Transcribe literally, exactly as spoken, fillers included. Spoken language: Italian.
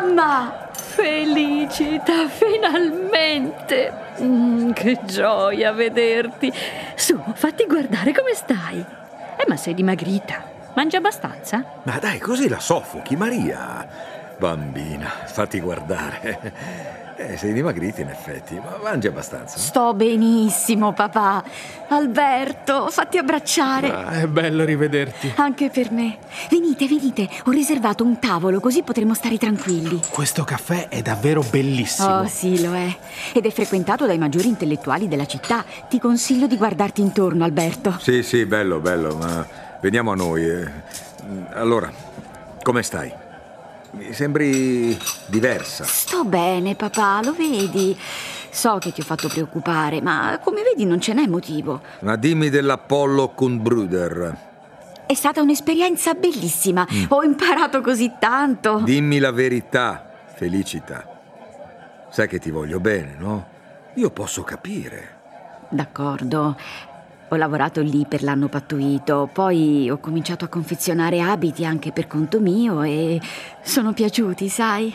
Mamma! Felicita, finalmente! Mm, che gioia vederti! Su, fatti guardare come stai. Eh, ma sei dimagrita. Mangi abbastanza? Ma dai, così la soffochi, Maria. Bambina, fatti guardare. Eh, sei dimagrita in effetti, ma mangi abbastanza. Sto benissimo, papà. Alberto, fatti abbracciare. Ah, è bello rivederti. Anche per me. Venite, venite. Ho riservato un tavolo, così potremo stare tranquilli. Questo caffè è davvero bellissimo. Oh, sì, lo è. Ed è frequentato dai maggiori intellettuali della città. Ti consiglio di guardarti intorno, Alberto. Sì, sì, bello, bello, ma veniamo a noi. eh. Allora, come stai? Mi sembri diversa. Sto bene, papà, lo vedi. So che ti ho fatto preoccupare, ma come vedi non ce n'è motivo. Ma dimmi dell'Apollo Kundbruder. È stata un'esperienza bellissima. Mm. Ho imparato così tanto. Dimmi la verità, Felicita. Sai che ti voglio bene, no? Io posso capire. D'accordo. Ho lavorato lì per l'anno pattuito, poi ho cominciato a confezionare abiti anche per conto mio e sono piaciuti, sai?